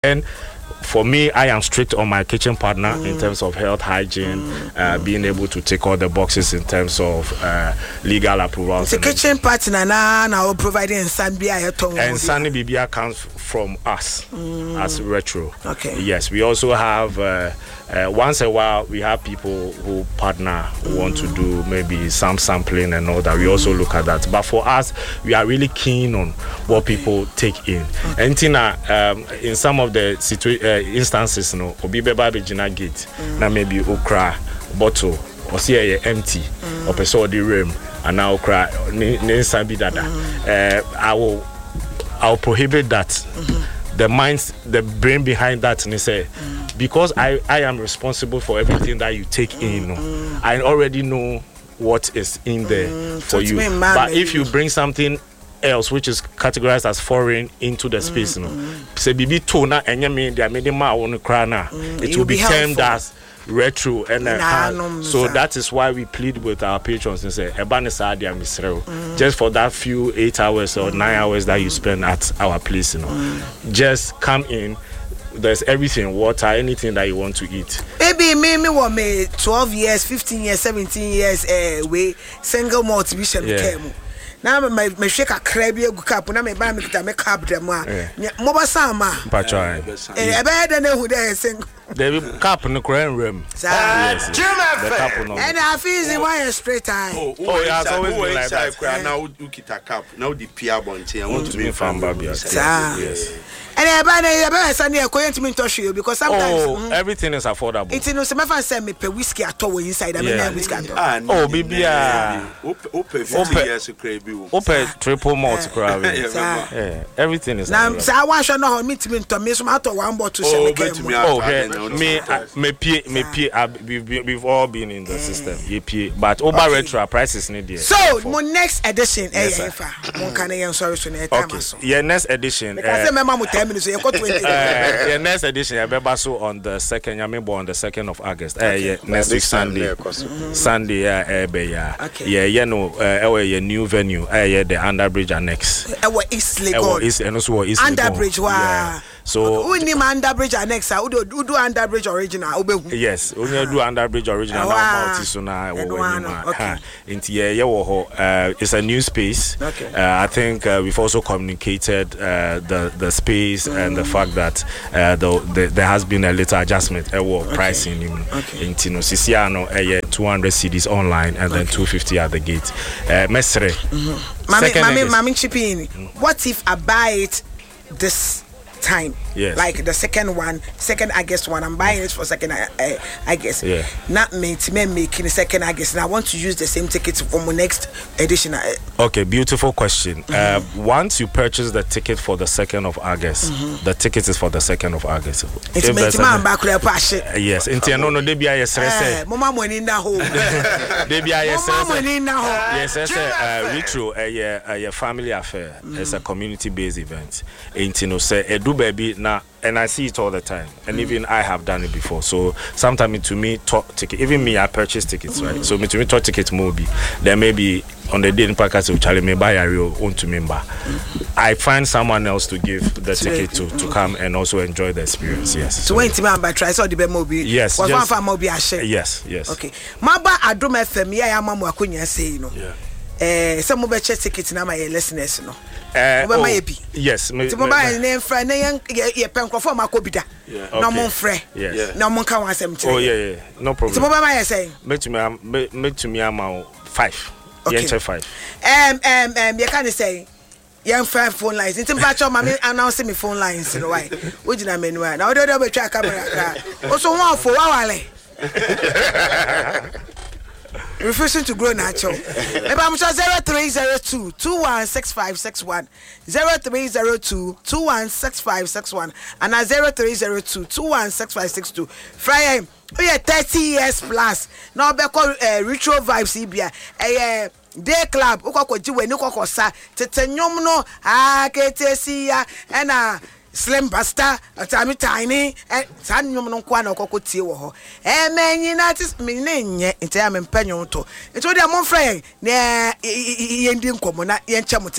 And for me, I am strict on my kitchen partner in terms of health, hygiene, being able to tick all the boxes in terms of legal approvals. The kitchen partner now providing Sanbia and Sunny Bibia comes from us as Retro. Okay. Yes, we also have once in a while we have people who partner who want to do maybe some sampling and all that. We also look at that. But for us, we are really keen on what people take in. And Tina, in some of the instances, no, obi beba bejina gate, na maybe okra bottle or see empty or person the rim and now okra ne be dada. I'll prohibit that. The brain behind that, and they say, because I am responsible for everything that you take in. I already know what is in there for you. But if you bring something else which is categorized as foreign into the space, say bibi tona enyame dia medema won kra na, it will be termed as retro and so that is why we plead with our patrons and say ebanisa dia misreo just for that few 8 hours or 9 hours that you spend at our place, just come in. There's everything, water, anything that you want to eat. Baby, me want me 12 years, 15 years, 17 years we single malt vision came. Now my shake a crabby cup and I may buy me to make up them. Moba Sama. Patchoy. A bad who there sing. They cup in the crane room. Yes. And I feel why straight time. Oh, yeah, it's always been like that. Now you get a cup. Now the Pia Bonte. I want to be from Baby. Yes. And I Sunday going to me to show you because sometimes everything is affordable. It's no some fan send me per whiskey at all inside. I mean whiskey at all. Oh, baby, open triple malt crab. Yeah, everything is. Now, so I want to know meet me to me some out of one bottle. We've all been in the system. But over retro prices need there. So, my next edition, yeah, next edition. The next edition, on the 2nd. I remember on the 2nd of August. Next week Sunday. Sunday, yeah, new venue. The Underbridge Annex. East Lagos. And also East Underbridge. Wow. So we need Underbridge Annex. Who do Underbridge original? Yes, we do Underbridge original. It's a new space. I think we've also communicated the space and the fact that there has been a little adjustment pricing in Tino Sisiano 200 CDs online and then 250 at the gate. Mestre. Mami chipping. What if I buy it this time? Yes. Like the second August one, I'm buying it for second August. Yeah. Not me making the second August, and I want to use the same tickets for my next edition. Okay, beautiful question. Once you purchase the ticket for the 2nd of August, the ticket is for the 2nd of August. It's yes, no they be mama money in the home. They be yes, retro a family affair. It's a community-based event. Say edu baby na, and I see it all the time, and even I have done it before. So sometimes to me talk ticket, even me I purchase tickets, right? So me to me talk ticket movie, there may be on the day in podcast of Charlie may buy a real own to member. I find someone else to give the ticket to come and also enjoy the experience. Yes. So when Timamba try so the movie. Yes. Yes. Okay. Maba Adom FM ya mama akunya say no. Yeah. Some mobile tickets na my listeners no. Yes. Mobile name friend ye penkrofo makobida. No mon frère. Yes. No mon kan wasem. Oh yeah. No problem. So mobile my say. Make to me amount 5. Okay. 5. You can say young five phone lines. It's about mommy announcing me phone lines. You know why? Would you know me? Now I don't know about your camera. Also, one for Wawale. Refusing to grow natural. I'm sure 0302 216561 0302 216561 and 0302 216562. Friday. We are 30 years plus. Now be called Retro Vibes Ibia. Day club. Ukoko jiwe ni ukoko sa. Tete nyomno. Ketesi ya. Ena Slim Buster. Tami Tiny. San nyomno kwa na ukoko tiwo ho. Menyi natis minenye. Inte ya mempenyo to. Into dia mon friend. Ne yendi nkomo na yencha